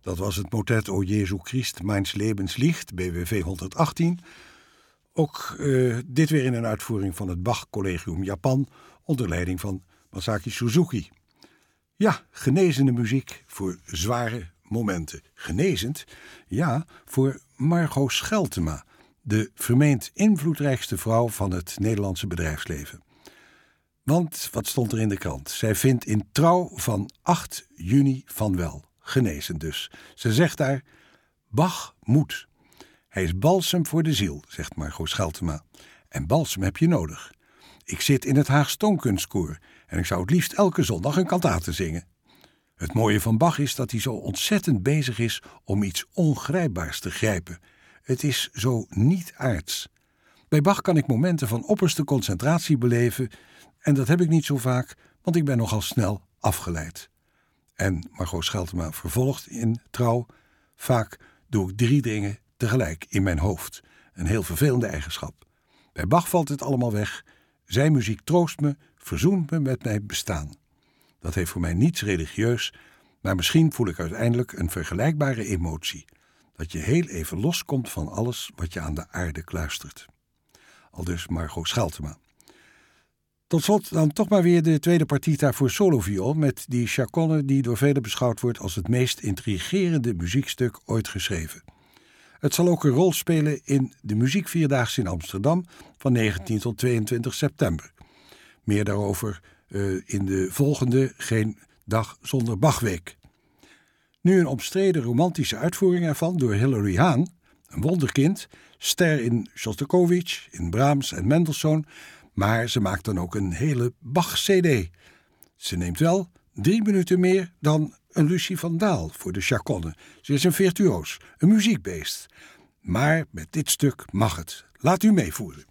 Dat was het motet O Jesu Christ, meins Lebens Licht, BWV 118. Ook dit weer in een uitvoering van het Bach Collegium Japan onder leiding van Masaki Suzuki. Ja, genezende muziek voor zware momenten. Genezend? Ja, voor Margot Scheltema, de vermeend invloedrijkste vrouw van het Nederlandse bedrijfsleven. Want, wat stond er in de krant? Zij vindt in Trouw van 8 juni van wel. Genezend dus. Ze zegt daar, Bach moet. Hij is balsem voor de ziel, zegt Margot Scheltema. En balsem heb je nodig. Ik zit in het Haags Toonkunstkoor en ik zou het liefst elke zondag een kantate zingen. Het mooie van Bach is dat hij zo ontzettend bezig is om iets ongrijpbaars te grijpen. Het is zo niet aards. Bij Bach kan ik momenten van opperste concentratie beleven en dat heb ik niet zo vaak, want ik ben nogal snel afgeleid. En Margot Scheltema vervolgt in Trouw, vaak doe ik 3 dingen tegelijk in mijn hoofd. Een heel vervelende eigenschap. Bij Bach valt het allemaal weg. Zijn muziek troost me, verzoent me met mijn bestaan. Dat heeft voor mij niets religieus, maar misschien voel ik uiteindelijk een vergelijkbare emotie. Dat je heel even loskomt van alles wat je aan de aarde kluistert. Aldus Margot Scheltema. Tot slot dan toch maar weer de tweede partita voor soloviool met die chaconne die door velen beschouwd wordt als het meest intrigerende muziekstuk ooit geschreven. Het zal ook een rol spelen in de muziekvierdaagse in Amsterdam van 19 tot 22 september. Meer daarover in de volgende Geen Dag Zonder Bachweek. Nu een omstreden romantische uitvoering ervan door Hilary Hahn, een wonderkind, ster in Shostakovich, in Brahms en Mendelssohn, maar ze maakt dan ook een hele Bach-cd. Ze neemt wel 3 minuten meer dan een Lucie van Daal voor de chaconne. Ze is een virtuoos, een muziekbeest. Maar met dit stuk mag het. Laat u meevoeren.